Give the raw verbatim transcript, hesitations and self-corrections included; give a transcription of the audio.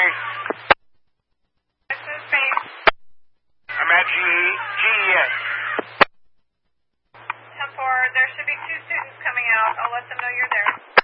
base. This is base. I'm at G E S. ten four, there should be two students coming out. I'll let them know you're there.